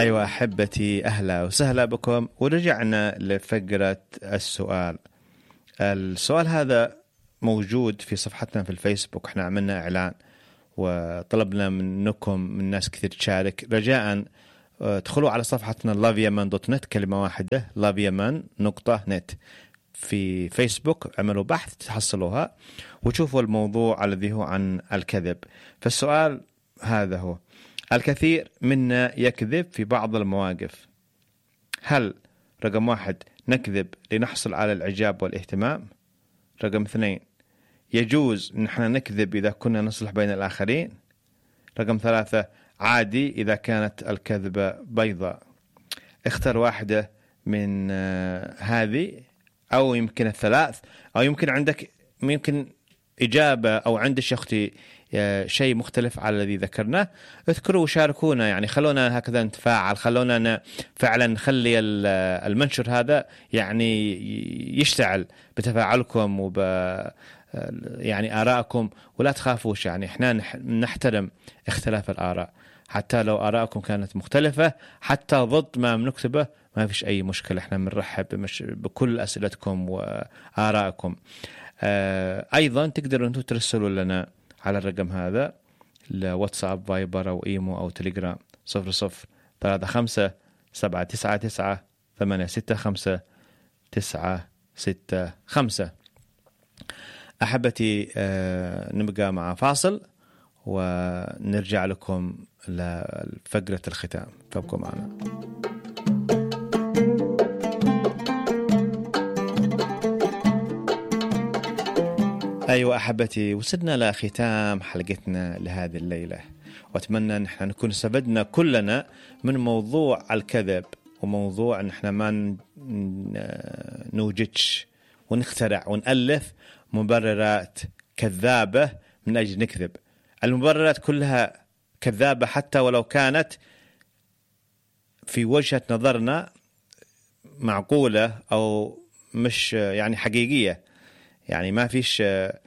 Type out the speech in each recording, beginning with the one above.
أيوة أحبتي، أهلا وسهلا بكم، ورجعنا لفقرة السؤال. السؤال هذا موجود في صفحتنا في الفيسبوك، احنا عملنا إعلان وطلبنا منكم من ناس كثير تشارك. رجاء ادخلوا على صفحتنا loveyaman.net، كلمة واحدة loveyaman.net في فيسبوك، عملوا بحث تحصلوها وتشوفوا الموضوع الذي هو عن الكذب. فالسؤال هذا هو: الكثير منا يكذب في بعض المواقف. هل رقم 1 نكذب لنحصل على الإعجاب والاهتمام؟ رقم 2 يجوز نحن نكذب إذا كنا نصلح بين الآخرين؟ رقم 3 عادي إذا كانت الكذبة بيضاء؟ اختر واحدة من هذه، أو يمكن الثلاث، أو يمكن عندك إجابة، أو عندك أختي شيء مختلف على الذي ذكرناه. اذكروا وشاركونا، يعني خلونا هكذا نتفاعل، خلونا فعلا نخلي المنشر هذا يعني يشتعل بتفاعلكم يعني آراءكم، ولا تخافوش، يعني احنا نحترم اختلاف الآراء، حتى لو آراءكم كانت مختلفة، حتى ضد ما بنكتبه ما فيش أي مشكلة، احنا بنرحب بكل أسئلتكم وآراءكم. أيضا تقدروا أنتم ترسلوا لنا على الرقم هذا لواتساب، فايبر أو إيمو أو تليجرام 003999865965. أحبتي، نبقى مع فاصل ونرجع لكم لفقرة الختام، فابقوا معنا. أيوة أحبتي، وصلنا لختام حلقتنا لهذه الليلة، وأتمنى أن احنا نكون استفدنا كلنا من موضوع الكذب، وموضوع أن احنا ما نوجدش ونخترع ونألف مبررات كذابة من أجل نكذب. المبررات كلها كذابة، حتى ولو كانت في وجهة نظرنا معقولة أو مش يعني حقيقية. يعني ما فيش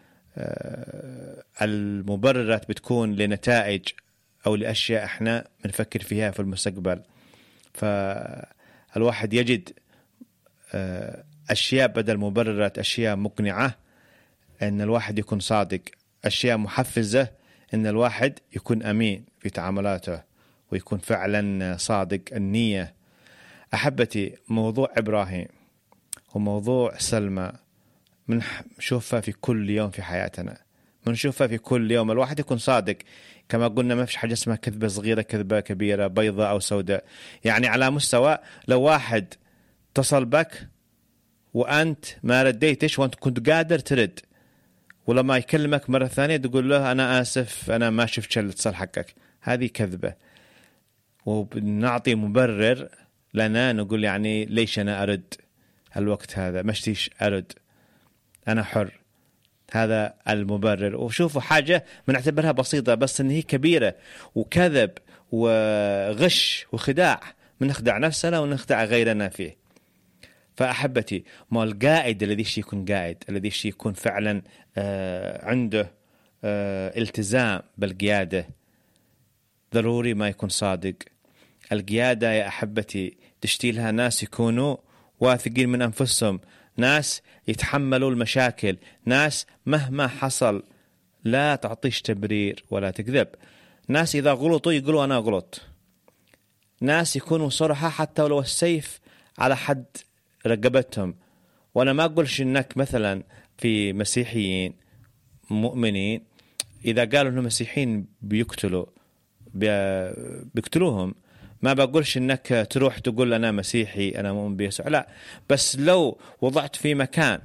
المبررات بتكون لنتائج أو لأشياء احنا بنفكر فيها في المستقبل. فالواحد يجد أشياء بدل مبررات، أشياء مقنعة أن الواحد يكون صادق، أشياء محفزة أن الواحد يكون أمين في تعاملاته ويكون فعلا صادق النية. أحبتي، موضوع إبراهيم وموضوع سلمى بنشوفها في كل يوم في حياتنا، بنشوفها في كل يوم. الواحد يكون صادق، كما قلنا ما فيش حاجة اسمها كذبة صغيرة كذبة كبيرة، بيضاء أو سوداء. يعني على مستوى لو واحد اتصل بك وأنت ما رديتش وأنت كنت قادر ترد، ولما يكلمك مرة ثانية تقول له أنا آسف أنا ما شفت الاتصال حقك، هذه كذبة. وبنعطي مبرر لنا، نقول يعني ليش أنا أرد الوقت هذا، مشتيش أرد، أنا حر. هذا المبرر. وشوفوا حاجة بنعتبرها بسيطة بس إن هي كبيرة، وكذب وغش وخداع، بنخدع نفسنا ونخدع غيرنا فيه. فأحبتي، ما القائد الذي يكون قائد، الذي يكون فعلا عنده التزام بالقيادة، ضروري ما يكون صادق. القيادة يا أحبتي تشتيلها ناس يكونوا واثقين من أنفسهم، ناس يتحملوا المشاكل، ناس مهما حصل لا تعطيش تبرير ولا تكذب، ناس إذا غلطوا يقولوا أنا غلط، ناس يكونوا صرحة حتى ولو السيف على حد رقبتهم. وأنا ما أقولش إنك مثلا في مسيحيين مؤمنين إذا قالوا إنهم مسيحيين بيقتلوهم، ما بقولش إنك تروح تقول أنا مسيحي أنا مؤمن بيسوع، لا. بس لو وضعت في مكان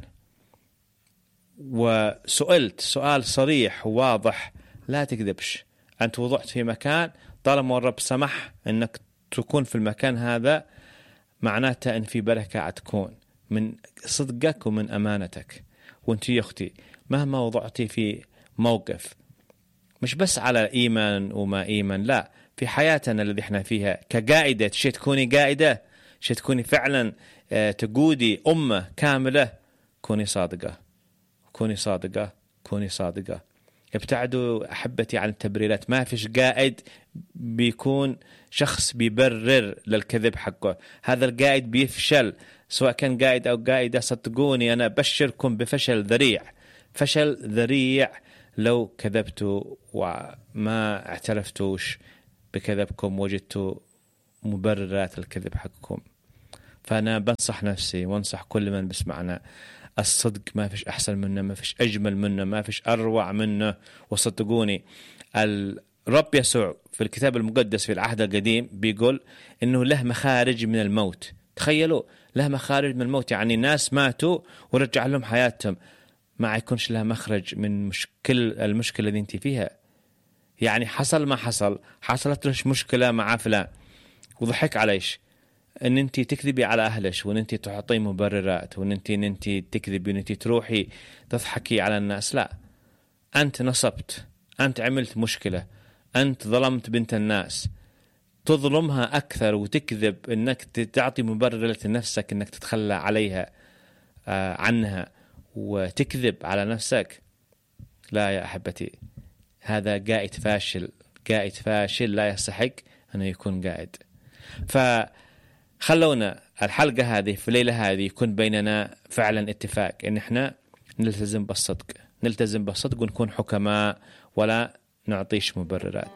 وسئلت سؤال صريح وواضح، لا تكذبش. أنت وضعت في مكان، طالما الرب سمح إنك تكون في المكان هذا، معناته إن في بركة تكون من صدقك ومن أمانتك. وانت يا أختي مهما وضعتي في موقف، مش بس على إيمان وما إيمان، لا، في حياتنا الذي احنا فيها كقائدة، شيء تكوني قائدة، شيء تكوني فعلا تقودي أمة كاملة، كوني صادقة، كوني صادقة، كوني صادقة. ابتعدوا أحبتي عن التبريرات. ما فيش قائد بيكون شخص بيبرر للكذب حقه، هذا القائد بيفشل، سواء كان قائد أو قائدة. صدقوني أنا أبشركم بفشل ذريع، فشل ذريع لو كذبتوا وما اعترفتوش بكذبكم، وجدتوا مبررات الكذب حقكم. فأنا بنصح نفسي وانصح كل من بسمعنا، الصدق ما فيش أحسن منه، ما فيش أجمل منه، ما فيش أروع منه. وصدقوني الرب يسوع في الكتاب المقدس في العهد القديم بيقول إنه له مخارج من الموت. تخيلوا، له مخارج من الموت، يعني ناس ماتوا ورجع لهم حياتهم. ما يكونش لها مخرج من المشكلة اللي انت فيها. يعني حصل ما حصل، حصلت لش مشكلة مع فلان وضحك عليش، ان انت تكذبي على اهلش، وان انت تعطي مبررات، وان انت تكذبي، وان انت تروحي تضحكي على الناس. لا، انت نصبت، انت عملت مشكلة، انت ظلمت بنت الناس. تظلمها اكثر وتكذب انك تعطي مبرر لنفسك انك تتخلى عليها عنها وتكذب على نفسك. لا يا احبتي، هذا قائد فاشل، قائد فاشل لا يستحق انه يكون قائد. فخلونا الحلقة هذه في الليلة هذه يكون بيننا فعلا اتفاق ان احنا نلتزم بالصدق ونكون حكماء ولا نعطيش مبررات.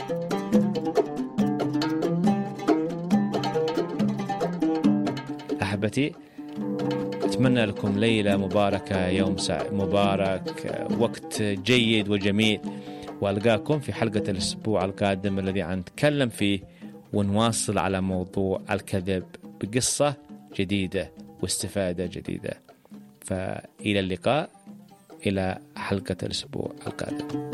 أحبتي، أتمنى لكم ليلة مباركة، يوم مبارك، وقت جيد وجميل، وألقاكم في حلقة الأسبوع القادم الذي نتكلم فيه ونواصل على موضوع الكذب بقصة جديدة واستفادة جديدة. فإلى اللقاء، إلى حلقة الأسبوع القادم.